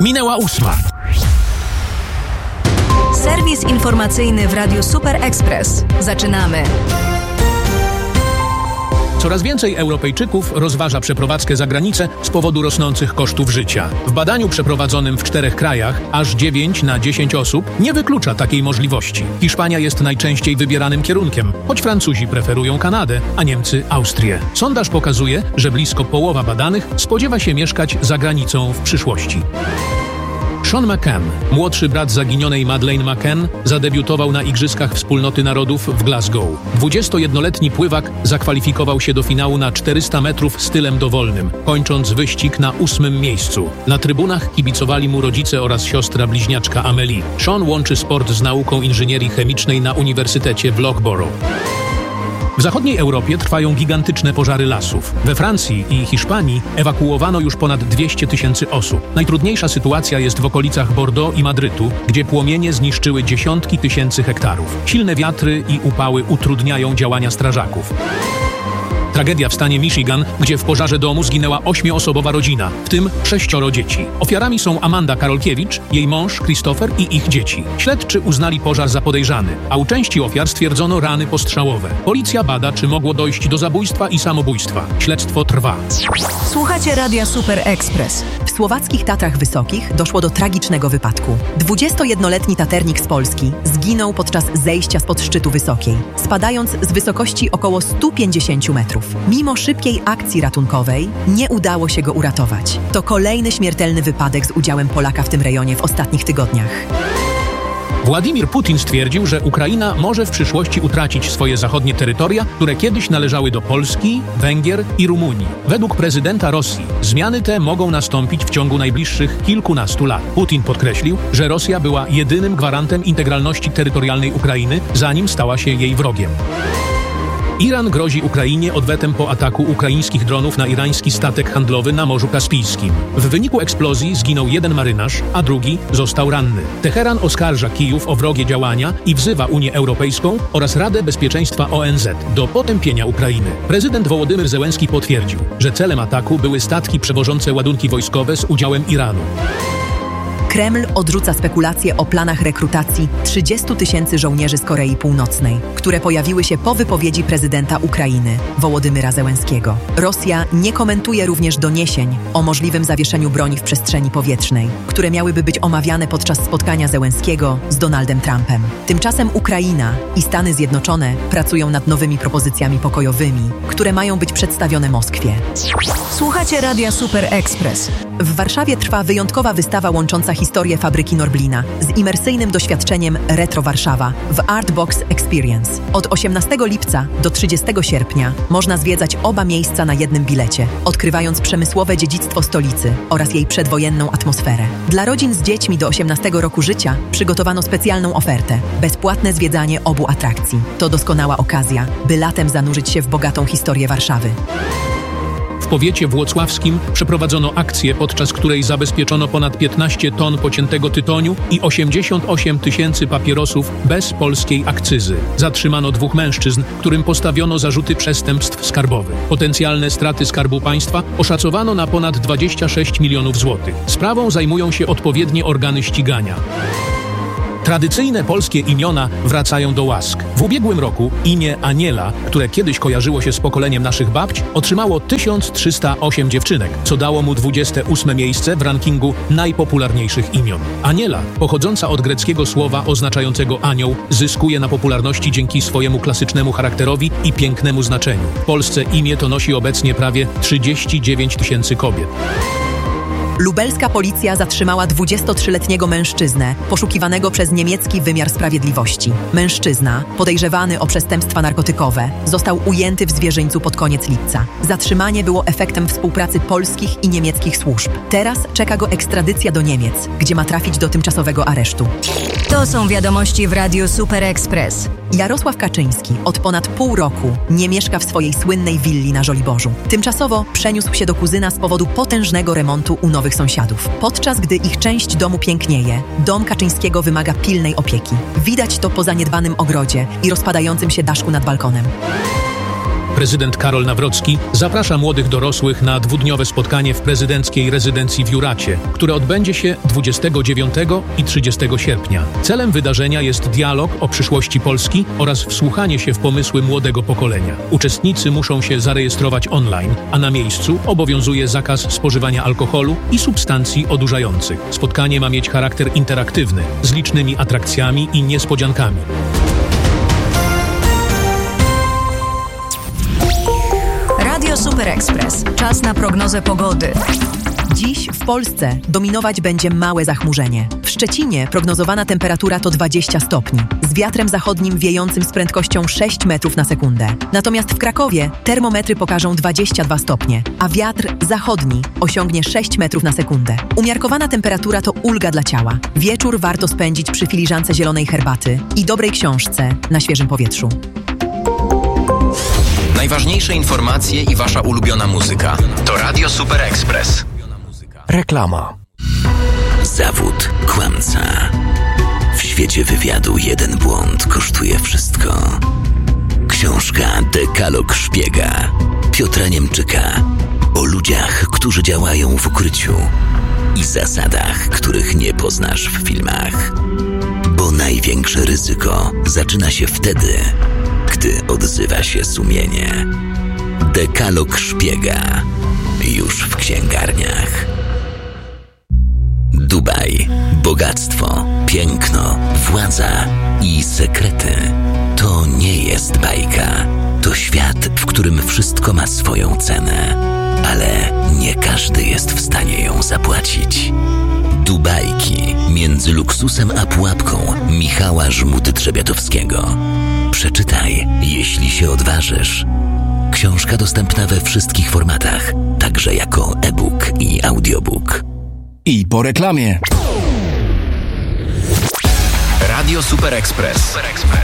Minęła 8. Serwis informacyjny w Radiu Super Express. Zaczynamy. Coraz więcej Europejczyków rozważa przeprowadzkę za granicę z powodu rosnących kosztów życia. W badaniu przeprowadzonym w 4 krajach aż 9 na 10 osób nie wyklucza takiej możliwości. Hiszpania jest najczęściej wybieranym kierunkiem, choć Francuzi preferują Kanadę, a Niemcy Austrię. Sondaż pokazuje, że blisko połowa badanych spodziewa się mieszkać za granicą w przyszłości. Sean McCann, młodszy brat zaginionej Madeleine McCann, zadebiutował na Igrzyskach Wspólnoty Narodów w Glasgow. 21-letni pływak zakwalifikował się do finału na 400 metrów stylem dowolnym, kończąc wyścig na 8. miejscu. Na trybunach kibicowali mu rodzice oraz siostra bliźniaczka Amelie. Sean łączy sport z nauką inżynierii chemicznej na Uniwersytecie w Loughborough. W zachodniej Europie trwają gigantyczne pożary lasów. We Francji i Hiszpanii ewakuowano już ponad 200 000 osób. Najtrudniejsza sytuacja jest w okolicach Bordeaux i Madrytu, gdzie płomienie zniszczyły dziesiątki tysięcy hektarów. Silne wiatry i upały utrudniają działania strażaków. Tragedia w stanie Michigan, gdzie w pożarze domu zginęła 8-osobowa rodzina, w tym 6 dzieci. Ofiarami są Amanda Karolkiewicz, jej mąż Christopher i ich dzieci. Śledczy uznali pożar za podejrzany, a u części ofiar stwierdzono rany postrzałowe. Policja bada, czy mogło dojść do zabójstwa i samobójstwa. Śledztwo trwa. Słuchacie Radia Super Express. W słowackich Tatrach Wysokich doszło do tragicznego wypadku. 21-letni taternik z Polski zginął podczas zejścia spod szczytu Wysokiej, spadając z wysokości około 150 metrów. Mimo szybkiej akcji ratunkowej nie udało się go uratować. To kolejny śmiertelny wypadek z udziałem Polaka w tym rejonie w ostatnich tygodniach. Władimir Putin stwierdził, że Ukraina może w przyszłości utracić swoje zachodnie terytoria, które kiedyś należały do Polski, Węgier i Rumunii. Według prezydenta Rosji zmiany te mogą nastąpić w ciągu najbliższych kilkunastu lat. Putin podkreślił, że Rosja była jedynym gwarantem integralności terytorialnej Ukrainy, zanim stała się jej wrogiem. Iran grozi Ukrainie odwetem po ataku ukraińskich dronów na irański statek handlowy na Morzu Kaspijskim. W wyniku eksplozji zginął 1 marynarz, a drugi został ranny. Teheran oskarża Kijów o wrogie działania i wzywa Unię Europejską oraz Radę Bezpieczeństwa ONZ do potępienia Ukrainy. Prezydent Wołodymyr Zełenski potwierdził, że celem ataku były statki przewożące ładunki wojskowe z udziałem Iranu. Kreml odrzuca spekulacje o planach rekrutacji 30 000 żołnierzy z Korei Północnej, które pojawiły się po wypowiedzi prezydenta Ukrainy, Wołodymyra Zełenskiego. Rosja nie komentuje również doniesień o możliwym zawieszeniu broni w przestrzeni powietrznej, które miałyby być omawiane podczas spotkania Zełenskiego z Donaldem Trumpem. Tymczasem Ukraina i Stany Zjednoczone pracują nad nowymi propozycjami pokojowymi, które mają być przedstawione Moskwie. Słuchacie Radia Super Express. W Warszawie trwa wyjątkowa wystawa łącząca historię fabryki Norblina z imersyjnym doświadczeniem Retro Warszawa w Artbox Experience. Od 18 lipca do 30 sierpnia można zwiedzać oba miejsca na jednym bilecie, odkrywając przemysłowe dziedzictwo stolicy oraz jej przedwojenną atmosferę. Dla rodzin z dziećmi do 18 roku życia przygotowano specjalną ofertę – bezpłatne zwiedzanie obu atrakcji. To doskonała okazja, by latem zanurzyć się w bogatą historię Warszawy. W powiecie włocławskim przeprowadzono akcję, podczas której zabezpieczono ponad 15 ton pociętego tytoniu i 88 000 papierosów bez polskiej akcyzy. Zatrzymano 2 mężczyzn, którym postawiono zarzuty przestępstw skarbowych. Potencjalne straty Skarbu Państwa oszacowano na ponad 26 milionów złotych. Sprawą zajmują się odpowiednie organy ścigania. Tradycyjne polskie imiona wracają do łask. W ubiegłym roku imię Aniela, które kiedyś kojarzyło się z pokoleniem naszych babć, otrzymało 1308 dziewczynek, co dało mu 28 miejsce w rankingu najpopularniejszych imion. Aniela, pochodząca od greckiego słowa oznaczającego anioł, zyskuje na popularności dzięki swojemu klasycznemu charakterowi i pięknemu znaczeniu. W Polsce imię to nosi obecnie prawie 39 000 kobiet. Lubelska policja zatrzymała 23-letniego mężczyznę poszukiwanego przez niemiecki wymiar sprawiedliwości. Mężczyzna, podejrzewany o przestępstwa narkotykowe, został ujęty w Zwierzyńcu pod koniec lipca. Zatrzymanie było efektem współpracy polskich i niemieckich służb. Teraz czeka go ekstradycja do Niemiec, gdzie ma trafić do tymczasowego aresztu. To są wiadomości w Radiu Super Express. Jarosław Kaczyński od ponad pół roku nie mieszka w swojej słynnej willi na Żoliborzu. Tymczasowo przeniósł się do kuzyna z powodu potężnego remontu u nowych sąsiadów. Podczas gdy ich część domu pięknieje, dom Kaczyńskiego wymaga pilnej opieki. Widać to po zaniedbanym ogrodzie i rozpadającym się daszku nad balkonem. Prezydent Karol Nawrocki zaprasza młodych dorosłych na 2-dniowe spotkanie w prezydenckiej rezydencji w Juracie, które odbędzie się 29 i 30 sierpnia. Celem wydarzenia jest dialog o przyszłości Polski oraz wsłuchanie się w pomysły młodego pokolenia. Uczestnicy muszą się zarejestrować online, a na miejscu obowiązuje zakaz spożywania alkoholu i substancji odurzających. Spotkanie ma mieć charakter interaktywny, z licznymi atrakcjami i niespodziankami. Radio Super Express. Czas na prognozę pogody. Dziś w Polsce dominować będzie małe zachmurzenie. W Szczecinie prognozowana temperatura to 20 stopni, z wiatrem zachodnim wiejącym z prędkością 6 metrów na sekundę. Natomiast w Krakowie termometry pokażą 22 stopnie, a wiatr zachodni osiągnie 6 metrów na sekundę. Umiarkowana temperatura to ulga dla ciała. Wieczór warto spędzić przy filiżance zielonej herbaty i dobrej książce na świeżym powietrzu. Najważniejsze informacje i wasza ulubiona muzyka to Radio Super Express. Reklama. Zawód kłamca. W świecie wywiadu jeden błąd kosztuje wszystko. Książka Dekalog szpiega Piotra Niemczyka o ludziach, którzy działają w ukryciu i zasadach, których nie poznasz w filmach. Bo największe ryzyko zaczyna się wtedy, gdy odzywa się sumienie. Dekalog szpiega już w księgarniach. Dubaj, bogactwo, piękno, władza i sekrety. To nie jest bajka. To świat, w którym wszystko ma swoją cenę, ale nie każdy jest w stanie ją zapłacić. Dubajki między luksusem a pułapką Michała Żmudy-Trzebiatowskiego. Przeczytaj, jeśli się odważysz. Książka dostępna we wszystkich formatach, także jako e-book i audiobook. I po reklamie. Radio Super Express.